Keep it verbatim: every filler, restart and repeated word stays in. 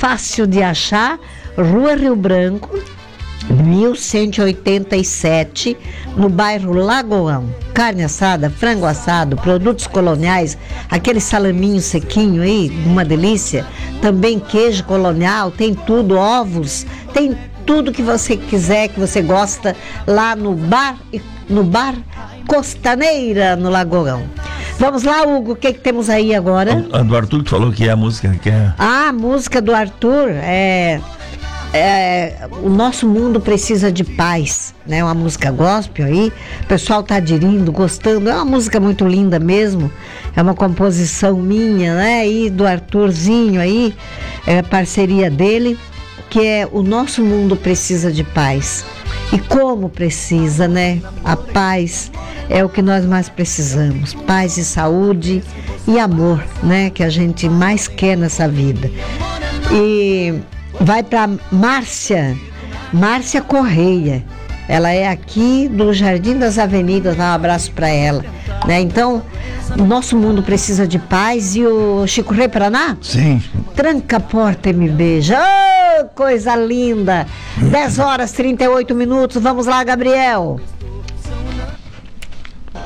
fácil de achar, Rua Rio Branco, mil cento e oitenta e sete, no bairro Lagoão. Carne assada, frango assado, produtos coloniais, aquele salaminho sequinho aí, uma delícia. Também queijo colonial, tem tudo, ovos, tem tudo que você quiser, que você gosta, lá no bar, no bar Costaneira, no Lagoão. Vamos lá, Hugo, o que, que temos aí agora? A, a do Arthur que falou que é a música que é... Ah, a música do Arthur é... É, o nosso mundo precisa de paz, né? Uma música gospel aí, o pessoal tá aderindo, gostando, é uma música muito linda mesmo, é uma composição minha, né? E do Arthurzinho aí, é a parceria dele, que é o nosso mundo precisa de paz. E como precisa, né? A paz é o que nós mais precisamos, paz e saúde e amor, né? Que a gente mais quer nessa vida. E vai para Márcia, Márcia Correia. Ela é aqui do Jardim das Avenidas, dá um abraço para ela, né? Então, o nosso mundo precisa de paz. E o Chico Rei Paraná? Sim. Tranca a porta e me beija. Oh, coisa linda! dez horas e trinta e oito minutos. Vamos lá, Gabriel.